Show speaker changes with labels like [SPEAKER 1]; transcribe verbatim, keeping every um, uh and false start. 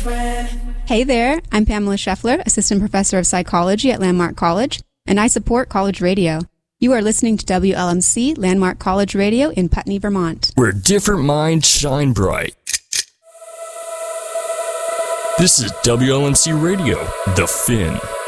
[SPEAKER 1] Hey there, I'm Pamela Scheffler, Assistant Professor of Psychology at Landmark College, and I support college radio. You are listening to W L M C Landmark College Radio in Putney, Vermont,
[SPEAKER 2] where different minds shine bright. This is W L M C Radio, The Fin.